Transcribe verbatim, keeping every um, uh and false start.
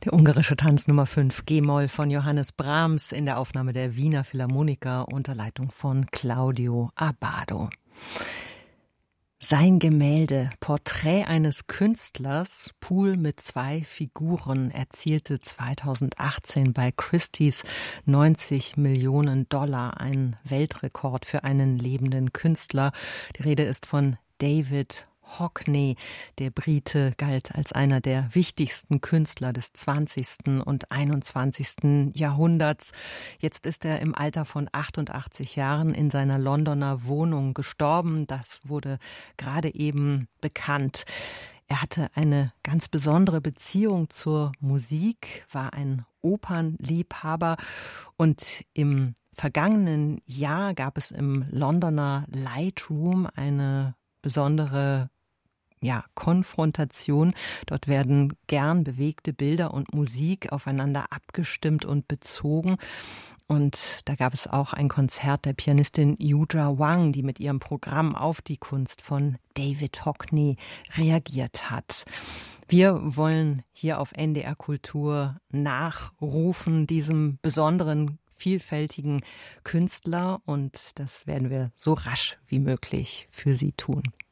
Der ungarische Tanz Nummer fünf, G-Moll von Johannes Brahms in der Aufnahme der Wiener Philharmoniker unter Leitung von Claudio Abbado. Sein Gemälde Porträt eines Künstlers, Pool mit zwei Figuren, erzielte zweitausendachtzehn bei Christie's neunzig Millionen Dollar, ein Weltrekord für einen lebenden Künstler. Die Rede ist von David Hockney. Der Brite galt als einer der wichtigsten Künstler des zwanzigsten und einundzwanzigsten Jahrhunderts. Jetzt ist er im Alter von achtundachtzig Jahren in seiner Londoner Wohnung gestorben. Das wurde gerade eben bekannt. Er hatte eine ganz besondere Beziehung zur Musik, war ein Opernliebhaber und im vergangenen Jahr gab es im Londoner Lightroom eine besondere Ja, Konfrontation. Dort werden gern bewegte Bilder und Musik aufeinander abgestimmt und bezogen. Und da gab es auch ein Konzert der Pianistin Yuzha Wang, die mit ihrem Programm auf die Kunst von David Hockney reagiert hat. Wir wollen hier auf N D R Kultur nachrufen, diesem besonderen, vielfältigen Künstler. Und das werden wir so rasch wie möglich für Sie tun.